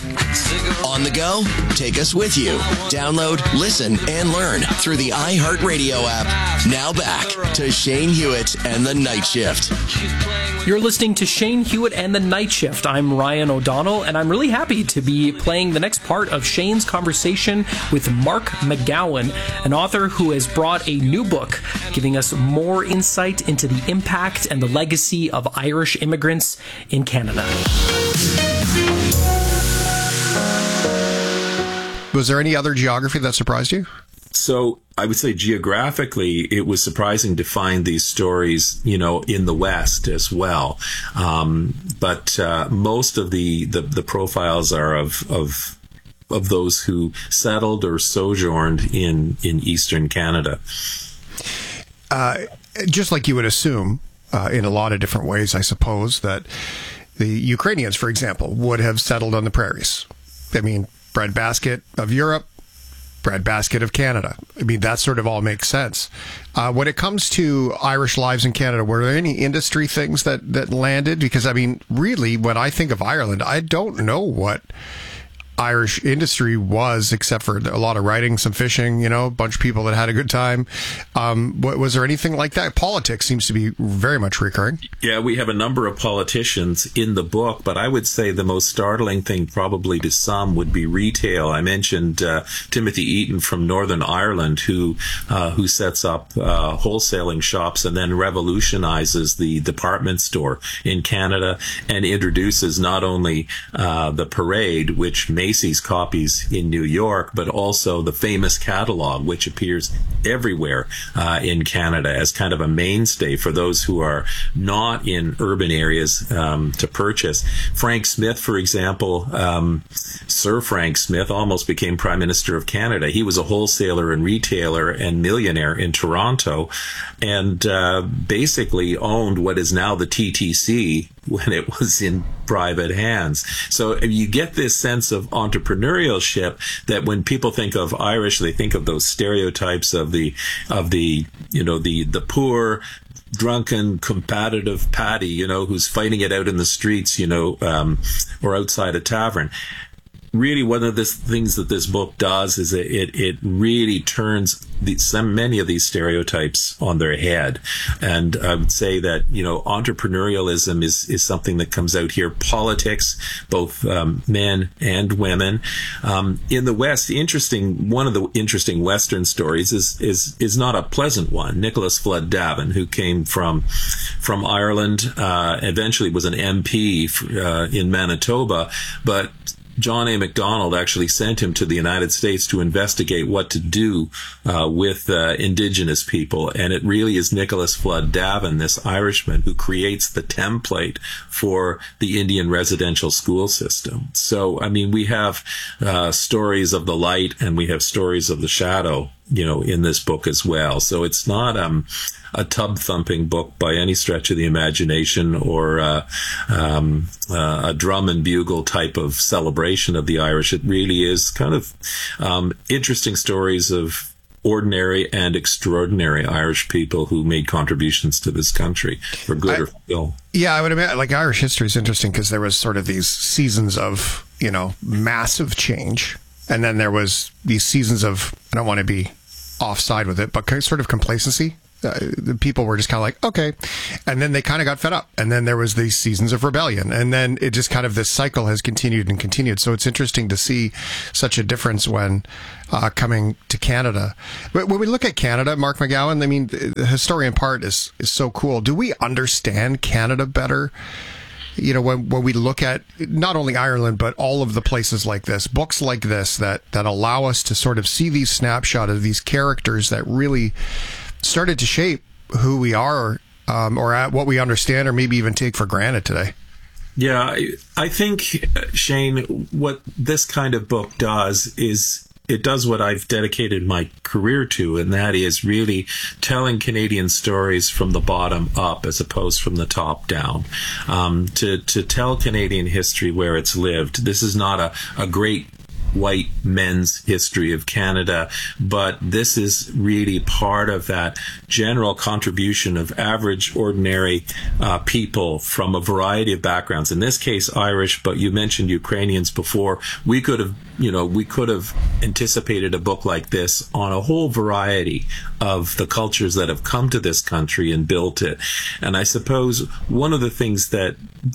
On the go? Take us with you. Download, listen, and learn through the iHeartRadio app. Now back to Shane Hewitt and the Night Shift. You're listening to Shane Hewitt and the Night Shift. I'm Ryan O'Donnell, and I'm really happy to be playing the next part of Shane's conversation with Mark McGowan, an author who has brought a new book giving us more insight into the impact and the legacy of Irish immigrants in Canada. Was there any other geography that surprised you? So I would say geographically, it was surprising to find these stories, in the West as well. But most of the profiles are of those who settled or sojourned in Eastern Canada. Just like you would assume, in a lot of different ways, I suppose, that the Ukrainians, for example, would have settled on the prairies. I mean, breadbasket of Europe, breadbasket of Canada. I mean, that sort of all makes sense. When it comes to Irish lives in Canada, were there any industry things that landed? Because, I mean, really, when I think of Ireland, I don't know what Irish industry was, except for a lot of writing, some fishing, a bunch of people that had a good time. Was there anything like that? Politics seems to be very much recurring. Yeah, we have a number of politicians in the book, but I would say the most startling thing probably to some would be retail. I mentioned Timothy Eaton from Northern Ireland, who sets up wholesaling shops and then revolutionizes the department store in Canada and introduces not only the parade, which Macy's copies in New York, but also the famous catalog, which appears everywhere in Canada as kind of a mainstay for those who are not in urban areas to purchase. Frank Smith, for example, Sir Frank Smith almost became Prime Minister of Canada. He was a wholesaler and retailer and millionaire in Toronto, and basically owned what is now the TTC when it was in private hands. So you get this sense of entrepreneurship that when people think of Irish, they think of those stereotypes of the poor, drunken, competitive Paddy, who's fighting it out in the streets, or outside a tavern. Really, one of the things that this book does is it really turns many of these stereotypes on their head. And I would say that, entrepreneurialism is something that comes out here. Politics, both men and women. In the West, one of the interesting Western stories is not a pleasant one. Nicholas Flood Davin, who came from Ireland, eventually was an MP in Manitoba, but John A. Macdonald actually sent him to the United States to investigate what to do with indigenous people. And it really is Nicholas Flood Davin, this Irishman, who creates the template for the Indian residential school system. So, I mean, we have stories of the light and we have stories of the shadow, in this book as well. So it's not a tub-thumping book by any stretch of the imagination or a drum and bugle type of celebration of the Irish. It really is kind of interesting stories of ordinary and extraordinary Irish people who made contributions to this country, for good or for ill. Yeah, I would imagine, Irish history is interesting because there was sort of these seasons of, massive change. And then there was these seasons of, I don't want to be offside with it, but sort of complacency. The people were just kind of like, okay. And then they kind of got fed up. And then there was these seasons of rebellion. And then it just kind of, this cycle has continued and continued. So it's interesting to see such a difference when coming to Canada. But when we look at Canada, Mark McGowan, I mean, the historian part is so cool. Do we understand Canada better? When we look at not only Ireland, but all of the places like this, books like this that allow us to sort of see these snapshots of these characters that really started to shape who we are, or at what we understand, or maybe even take for granted today. Yeah, I think, Shane, what this kind of book does is it does what I've dedicated my career to, and that is really telling Canadian stories from the bottom up as opposed from the top down. To tell Canadian history where it's lived. This is not a great white men's history of Canada, but this is really part of that general contribution of average, ordinary people from a variety of backgrounds. In this case, Irish, but you mentioned Ukrainians before. We could have anticipated a book like this on a whole variety of the cultures that have come to this country and built it. And I suppose one of the things that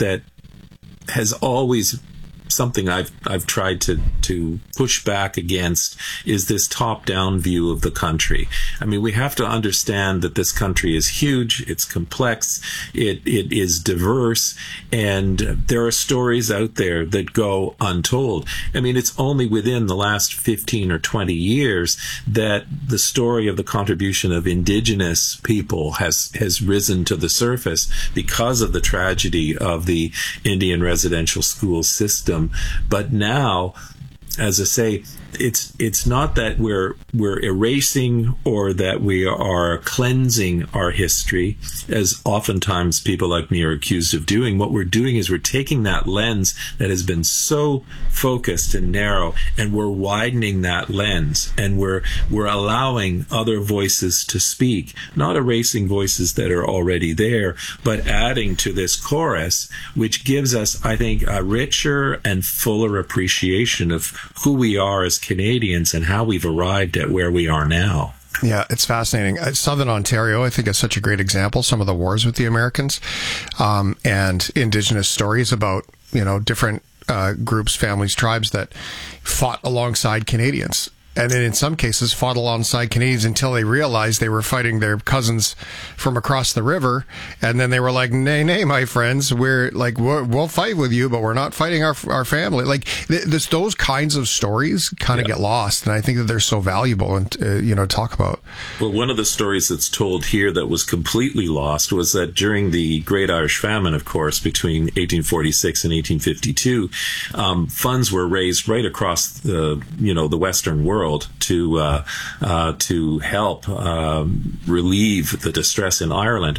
has always something I've tried to push back against is this top-down view of the country. I mean, we have to understand that this country is huge, it's complex, it is diverse, and there are stories out there that go untold. I mean, it's only within the last 15 or 20 years that the story of the contribution of Indigenous people has risen to the surface because of the tragedy of the Indian residential school system. But now, as I say, it's not that we're erasing or that we are cleansing our history, as oftentimes people like me are accused of doing. What we're doing is we're taking that lens that has been so focused and narrow, and we're widening that lens, and we're allowing other voices to speak, not erasing voices that are already there, but adding to this chorus, which gives us, I think, a richer and fuller appreciation of who we are as Canadians and how we've arrived at where we are now. Yeah, it's fascinating. Southern Ontario, I think, is such a great example. Some of the wars with the Americans, and Indigenous stories about, different groups, families, tribes that fought alongside Canadians. And then in some cases fought alongside Canadians until they realized they were fighting their cousins from across the river. And then they were like, nay, my friends, we'll fight with you, but we're not fighting our family. Like those kinds of stories kind of get lost. And I think that they're so valuable and, talk about. Well, one of the stories that's told here that was completely lost was that during the Great Irish Famine, of course, between 1846 and 1852, funds were raised right across the Western world to help relieve the distress in Ireland.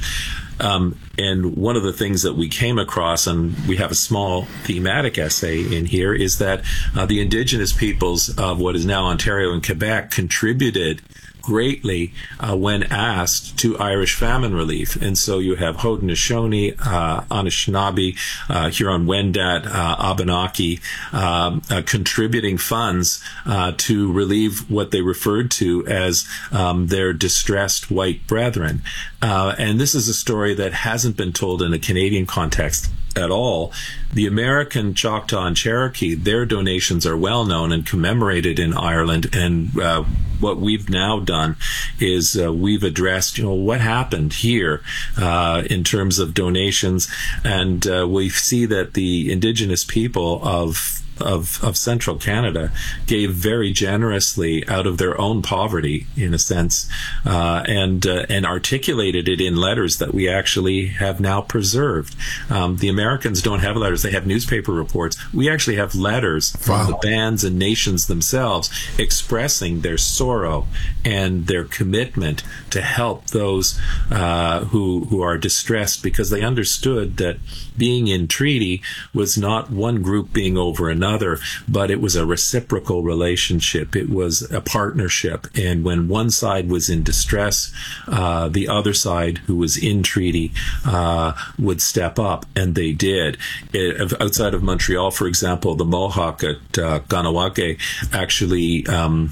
And one of the things that we came across, and we have a small thematic essay in here, is that the Indigenous peoples of what is now Ontario and Quebec contributed greatly when asked to Irish famine relief. And so you have Haudenosaunee, Anishinaabe, Huron-Wendat, Abenaki contributing funds to relieve what they referred to as their distressed white brethren. And this is a story that hasn't been told in a Canadian context at all. The American Choctaw and Cherokee, their donations are well known and commemorated in Ireland. And what we've now done is we've addressed, what happened here in terms of donations, and we see that the Indigenous people of central Canada gave very generously out of their own poverty, in a sense, and articulated it in letters that we actually have now preserved. The Americans don't have letters; they have newspaper reports. We actually have letters from the bands and nations themselves expressing their sorrow and their commitment to help those who are distressed, because they understood that being in treaty was not one group being over another, but it was a reciprocal relationship. It was a partnership. And when one side was in distress, the other side, who was in treaty, would step up, and they did. Outside of Montreal, for example, the Mohawk at Kahnawake actually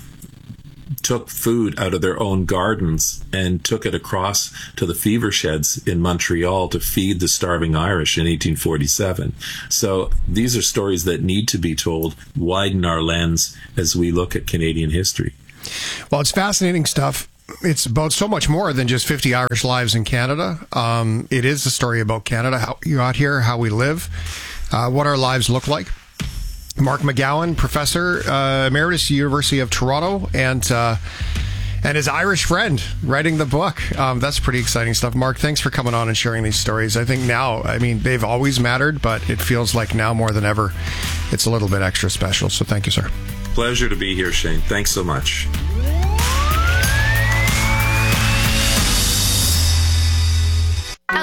took food out of their own gardens and took it across to the fever sheds in Montreal to feed the starving Irish in 1847. So these are stories that need to be told, widen our lens as we look at Canadian history. Well, it's fascinating stuff. It's about so much more than just 50 Irish lives in Canada. It is a story about Canada, how you got here, how we live, what our lives look like. Mark McGowan, Professor Emeritus, University of Toronto, and his Irish friend writing the book. That's pretty exciting stuff. Mark, thanks for coming on and sharing these stories. I think now, they've always mattered, but it feels like now more than ever, it's a little bit extra special. So thank you, sir. Pleasure to be here, Shane. Thanks so much.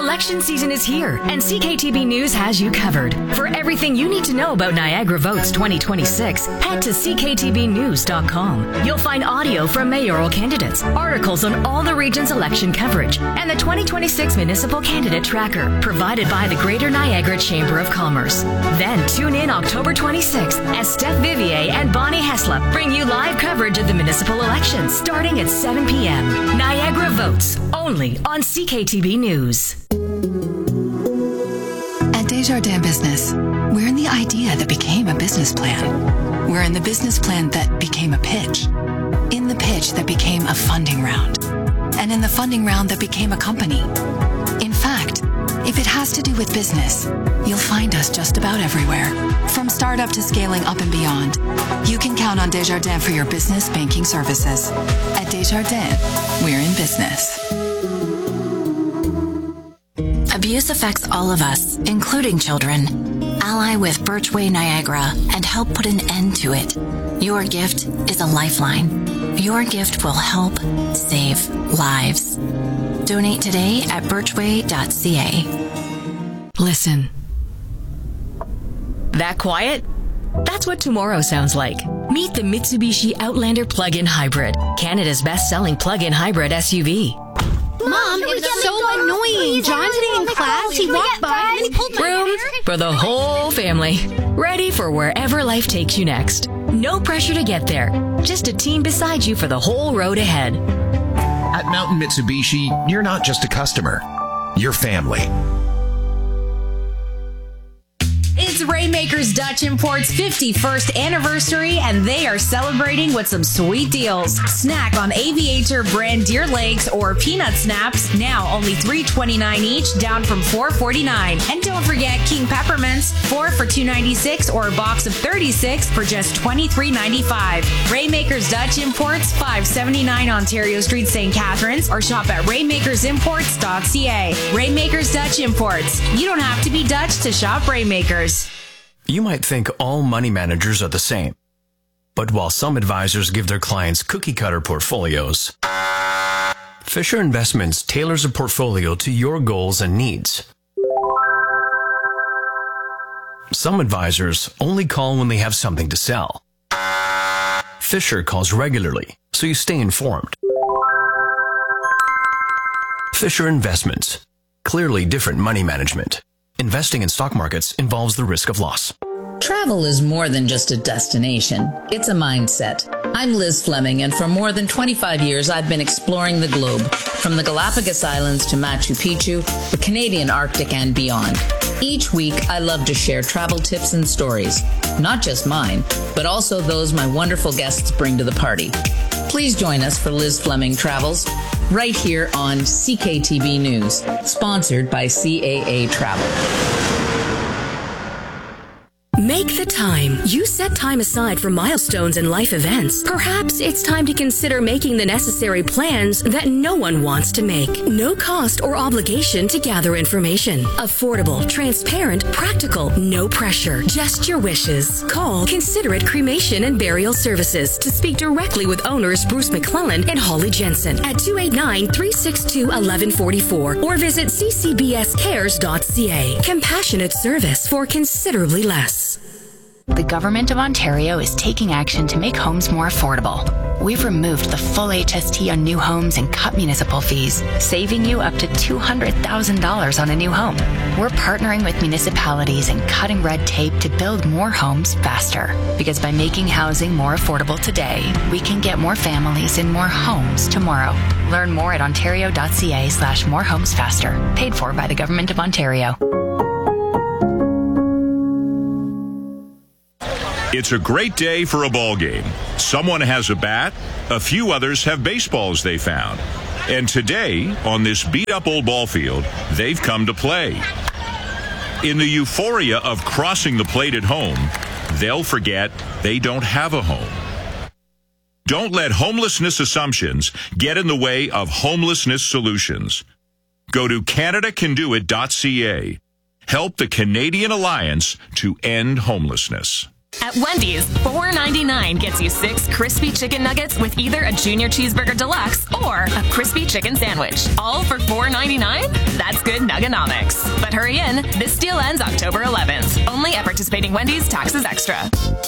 Election season is here, and CKTB News has you covered. For everything you need to know about Niagara Votes 2026, head to cktbnews.com. You'll find audio from mayoral candidates, articles on all the region's election coverage, and the 2026 Municipal Candidate Tracker, provided by the Greater Niagara Chamber of Commerce. Then tune in October 26th as Steph Vivier and Bonnie Heslop bring you live coverage of the municipal elections starting at 7 p.m. Niagara Votes, only on CKTB News. At Desjardins Business, we're in the idea that became a business plan. We're in the business plan that became a pitch. In the pitch that became a funding round. And in the funding round that became a company. In fact, if it has to do with business, you'll find us just about everywhere. From startup to scaling up and beyond, you can count on Desjardins for your business banking services. At Desjardins, we're in business. Abuse affects all of us, including children. Ally with Birchway Niagara and help put an end to it. Your gift is a lifeline. Your gift will help save lives. Donate today at birchway.ca. Listen. That quiet? That's what tomorrow sounds like. Meet the Mitsubishi Outlander Plug-in Hybrid, Canada's best-selling plug-in hybrid SUV. Mom, it was so annoying. John sitting in class, he walked by and he pulled my hair. Room for the whole family. Ready for wherever life takes you next. No pressure to get there. Just a team beside you for the whole road ahead. At Mountain Mitsubishi, you're not just a customer. You're family. It's Rainmakers Dutch Import's 51st anniversary, and they are celebrating with some sweet deals. Snack on Aviator brand deer legs or peanut snaps, now only $3.29 each, down from $4.49. And don't forget King Peppermints, 4 for $2.96 or a box of 36 for just $23.95. Rainmakers Dutch Imports, 579 Ontario Street, St. Catharines, or shop at rainmakersimports.ca. Rainmakers Dutch Imports. You don't have to be Dutch to shop Rainmakers. You might think all money managers are the same. But while some advisors give their clients cookie-cutter portfolios, Fisher Investments tailors a portfolio to your goals and needs. Some advisors only call when they have something to sell. Fisher calls regularly, so you stay informed. Fisher Investments. Clearly different money management. Investing in stock markets involves the risk of loss. Travel is more than just a destination. It's a mindset. I'm Liz Fleming, and for more than 25 years, I've been exploring the globe, from the Galapagos Islands to Machu Picchu, the Canadian Arctic, and beyond. Each week, I love to share travel tips and stories, not just mine, but also those my wonderful guests bring to the party. Please join us for Liz Fleming Travels, right here on CKTB News, sponsored by CAA Travel. Make the time. You set time aside for milestones and life events. Perhaps it's time to consider making the necessary plans that no one wants to make. No cost or obligation to gather information. Affordable, transparent, practical, no pressure. Just your wishes. Call Considerate Cremation and Burial Services to speak directly with owners Bruce McClellan and Holly Jensen at 289-362-1144 or visit ccbscares.ca. Compassionate service for considerably less. The Government of Ontario is taking action to make homes more affordable. We've removed the full HST on new homes and cut municipal fees, saving you up to $200,000 on a new home. We're partnering with municipalities and cutting red tape to build more homes faster. Because by making housing more affordable today, we can get more families in more homes tomorrow. Learn more at ontario.ca/morehomesfaster. Paid for by the Government of Ontario. It's a great day for a ball game. Someone has a bat, a few others have baseballs they found. And today, on this beat-up old ball field, they've come to play. In the euphoria of crossing the plate at home, they'll forget they don't have a home. Don't let homelessness assumptions get in the way of homelessness solutions. Go to CanadaCanDoIt.ca. Help the Canadian Alliance to End Homelessness. At Wendy's, $4.99 gets you 6 crispy chicken nuggets with either a Junior Cheeseburger Deluxe or a crispy chicken sandwich. All for $4.99? That's good nuggonomics. But hurry in, this deal ends October 11th. Only at participating Wendy's, taxes extra.